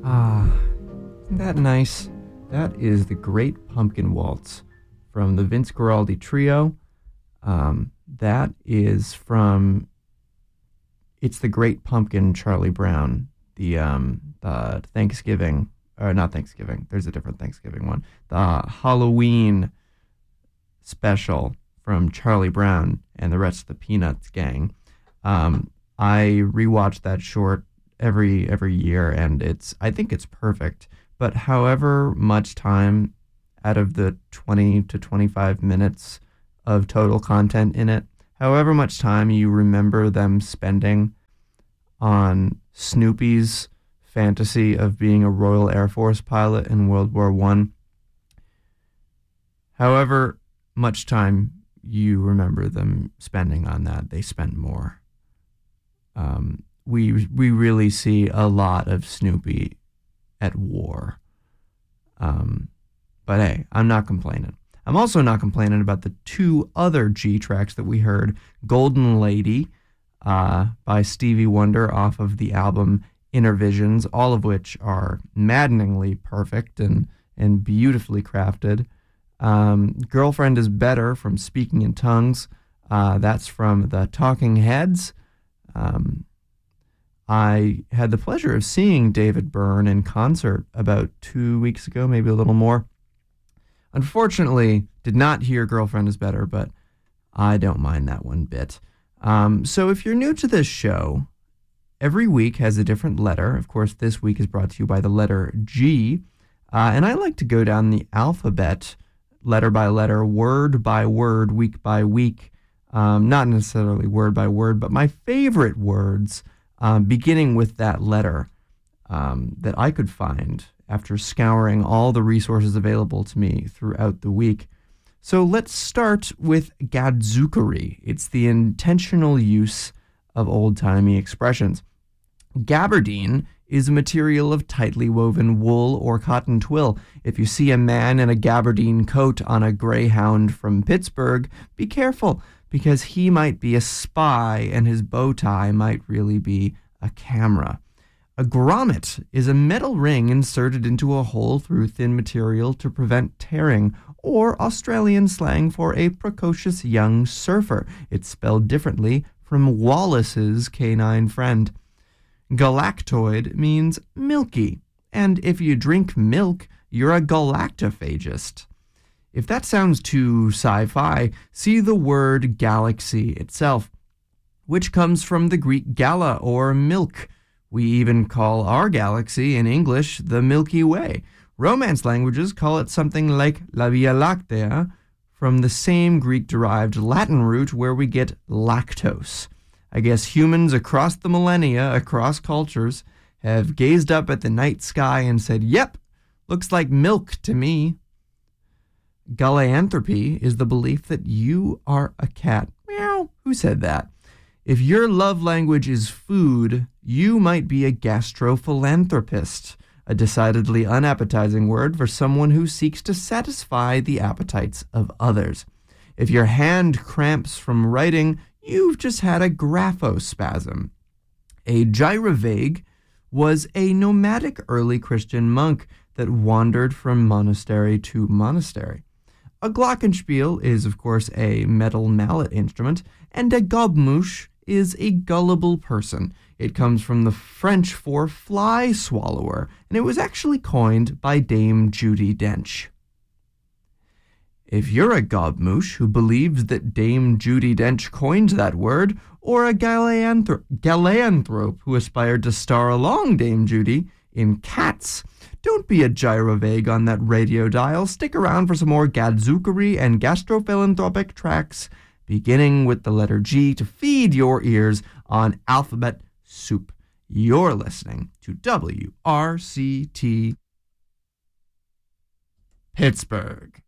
Ah, isn't that nice? That is the Great Pumpkin Waltz from the Vince Guaraldi Trio. That is from It's the Great Pumpkin, Charlie Brown. The Thanksgiving, or not Thanksgiving, there's a different Thanksgiving one. The Halloween special from Charlie Brown and the rest of the Peanuts gang. I rewatch that short every year, and I think it's perfect. But however much time out of the 20 to 25 minutes of total content in it, however much time you remember them spending on Snoopy's fantasy of being a Royal Air Force pilot in World War I, however much time you remember them spending on that, they spent more. We really see a lot of Snoopy at war. But hey, I'm not complaining. I'm also not complaining about the two other G tracks that we heard. Golden Lady by Stevie Wonder off of the album Inner Visions, all of which are maddeningly perfect and beautifully crafted. Girlfriend is Better from Speaking in Tongues. That's from the Talking Heads. I had the pleasure of seeing David Byrne in concert about 2 weeks ago, maybe a little more. Unfortunately, did not hear Girlfriend is Better, but I don't mind that one bit. So if you're new to this show, every week has a different letter. Of course, this week is brought to you by the letter G. And I like to go down the alphabet, letter by letter, word by word, week by week. Not necessarily word by word, but my favorite words, beginning with that letter that I could find after scouring all the resources available to me throughout the week. So let's start with gadzookery. It's the intentional use of old-timey expressions. Gabardine is a material of tightly woven wool or cotton twill. If you see a man in a gabardine coat on a greyhound from Pittsburgh, be careful, because he might be a spy and his bow tie might really be a camera. A grommet is a metal ring inserted into a hole through thin material to prevent tearing, or Australian slang for a precocious young surfer. It's spelled differently from Wallace's canine friend. Galactoid means milky, and if you drink milk, you're a galactophagist. If that sounds too sci-fi, see the word galaxy itself, which comes from the Greek gala, or milk. We even call our galaxy in English the Milky Way. Romance languages call it something like La Via Lactea, from the same Greek-derived Latin root where we get lactose. I guess humans across the millennia, across cultures, have gazed up at the night sky and said, "Yep, looks like milk to me." Gallianthropy is the belief that you are a cat. Meow. Who said that? If your love language is food, you might be a gastrophilanthropist, a decidedly unappetizing word for someone who seeks to satisfy the appetites of others. If your hand cramps from writing, you've just had a graphospasm. A gyrovague was a nomadic early Christian monk that wandered from monastery to monastery. A glockenspiel is, of course, a metal mallet instrument, and a gobmouche is a gullible person. It comes from the French for fly swallower, and it was actually coined by Dame Judi Dench. If you're a gobmouche who believes that Dame Judi Dench coined that word, or a gallanthrope who aspired to star along Dame Judi in Cats, don't be a gyrovague on that radio dial. Stick around for some more gadzookery and gastrophilanthropic tracks, beginning with the letter G to feed your ears on Alphabet Soup. You're listening to WRCT Pittsburgh.